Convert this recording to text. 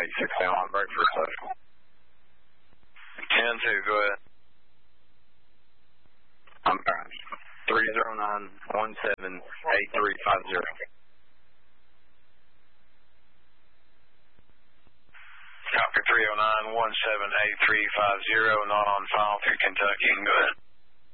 86 down on break for a social. 10-2, go ahead. I'm fine. 309-17-8350. Copy 309-17-8350, not on file through Kentucky. Go ahead.